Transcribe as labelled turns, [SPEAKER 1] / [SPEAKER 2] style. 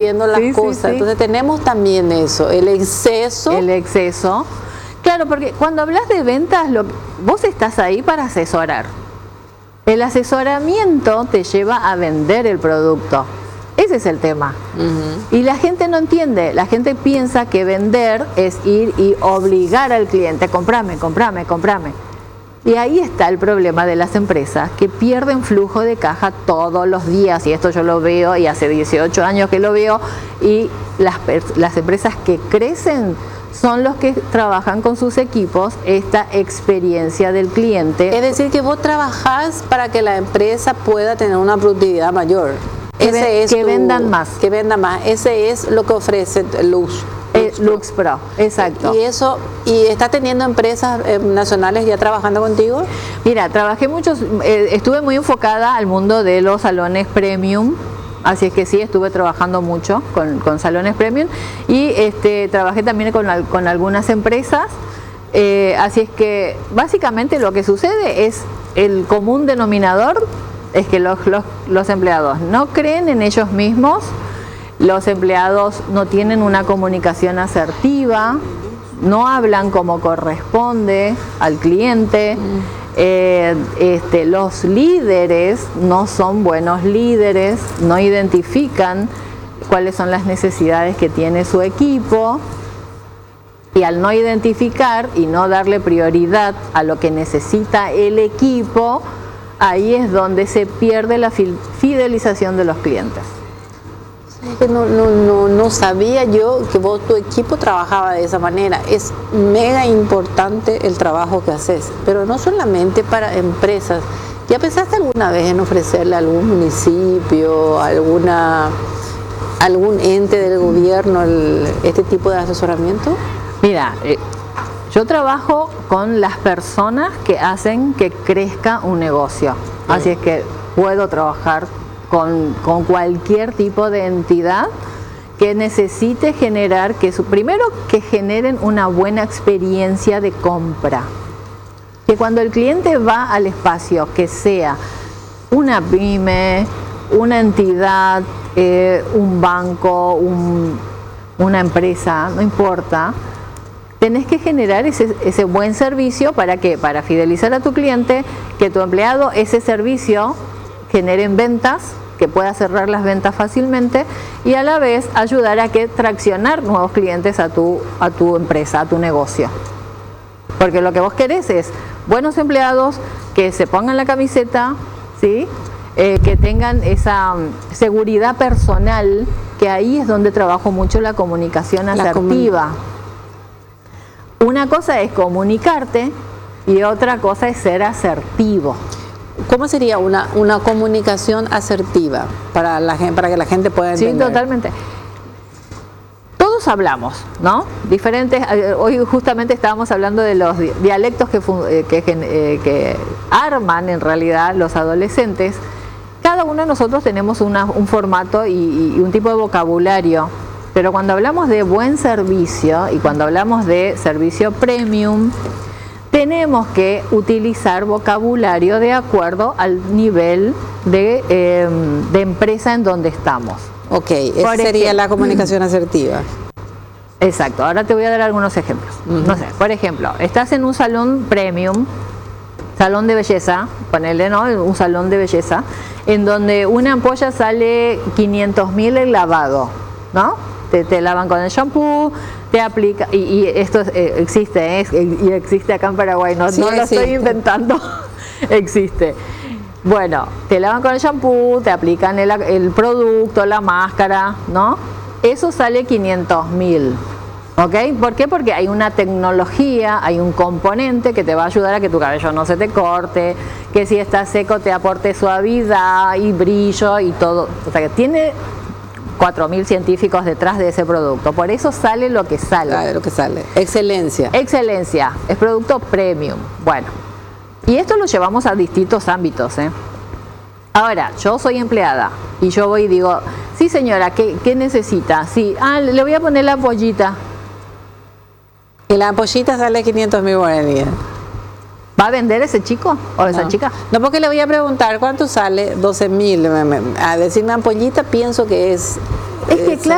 [SPEAKER 1] viendo las cosas. Entonces tenemos también eso, el exceso.
[SPEAKER 2] El exceso. Claro, porque cuando hablas de ventas, vos estás ahí para asesorar. El asesoramiento te lleva a vender el producto. Ese es el tema. Y la gente no entiende. La gente piensa que vender es ir y obligar al cliente, comprame, comprame, comprame. Y ahí está el problema de las empresas, que pierden flujo de caja todos los días. Y esto yo lo veo, y hace 18 años que lo veo. Y las empresas que crecen son los que trabajan con sus equipos esta experiencia del cliente.
[SPEAKER 1] Es decir, que vos trabajás para que la empresa pueda tener una productividad mayor.
[SPEAKER 2] Que vendan más.
[SPEAKER 1] Que vendan más. Ese es lo que ofrece Lux.
[SPEAKER 2] Lux Pro, exacto.
[SPEAKER 1] ¿Y está teniendo empresas nacionales ya trabajando contigo?
[SPEAKER 2] Mira, trabajé estuve muy enfocada al mundo de los salones premium. Así es que sí, estuve trabajando mucho con salones premium y trabajé también con algunas empresas. Así es que básicamente lo que sucede es el común denominador es que los empleados no creen en ellos mismos, los empleados no tienen una comunicación asertiva, no hablan como corresponde al cliente. Los líderes no son buenos líderes, no identifican cuáles son las necesidades que tiene su equipo, y al no identificar y no darle prioridad a lo que necesita el equipo, ahí es donde se pierde la fidelización de los clientes.
[SPEAKER 1] No sabía yo que tu equipo trabajaba de esa manera. Es mega importante el trabajo que haces, pero no solamente para empresas. ¿Ya pensaste alguna vez en ofrecerle a algún municipio, algún ente del gobierno este tipo de asesoramiento?
[SPEAKER 2] Mira, yo trabajo con las personas que hacen que crezca un negocio. Así es que puedo trabajar con cualquier tipo de entidad que necesite generar, primero que generen una buena experiencia de compra. Que cuando el cliente va al espacio, que sea una pyme, una entidad, un banco, una empresa, no importa, tenés que generar ese buen servicio. ¿Para qué? Para fidelizar a tu cliente, que tu empleado ese servicio generen ventas, que pueda cerrar las ventas fácilmente, y a la vez ayudar a que traccionar nuevos clientes a tu empresa, a tu negocio. Porque lo que vos querés es buenos empleados que se pongan la camiseta, ¿sí? Que tengan esa seguridad personal, que ahí es donde trabajo mucho la comunicación asertiva. Una cosa es comunicarte y otra cosa es ser asertivo.
[SPEAKER 1] ¿Cómo sería una comunicación asertiva para que la gente pueda entender?
[SPEAKER 2] Sí, totalmente. Todos hablamos, ¿no? Diferentes. Hoy justamente estábamos hablando de los dialectos que arman en realidad los adolescentes. Cada uno de nosotros tenemos un formato y un tipo de vocabulario. Pero cuando hablamos de buen servicio y cuando hablamos de servicio premium, tenemos que utilizar vocabulario de acuerdo al nivel de empresa en donde estamos.
[SPEAKER 1] Ok, esa sería la comunicación asertiva.
[SPEAKER 2] Exacto, ahora te voy a dar algunos ejemplos. No sé, por ejemplo, estás en un salón premium, salón de belleza, ponele, ¿no? Un salón de belleza, en donde una ampolla sale 500.000 el lavado, ¿no? Te lavan con el shampoo, te aplica, y esto existe, y existe acá en Paraguay, no lo estoy inventando, existe. Bueno, te lavan con el shampoo, te aplican el producto, la máscara, ¿no? Eso sale 500.000, ¿ok? ¿Por qué? Porque hay una tecnología, hay un componente que te va a ayudar a que tu cabello no se te corte, que si está seco te aporte suavidad y brillo y todo, o sea que tiene 4.000 científicos detrás de ese producto. Por eso sale lo que sale.
[SPEAKER 1] Claro, lo que sale. Excelencia.
[SPEAKER 2] Excelencia. Es producto premium. Bueno, y esto lo llevamos a distintos ámbitos, ¿eh? Ahora, yo soy empleada y yo voy y digo, sí señora, ¿qué necesita? Sí, le voy a poner la ampollita.
[SPEAKER 1] Y la ampollita sale 500.000 guaraníes.
[SPEAKER 2] ¿Va a vender ese chico o esa chica?
[SPEAKER 1] No, porque le voy a preguntar cuánto sale 12.000. A decirme ampollita pienso que es...
[SPEAKER 2] Es que claro.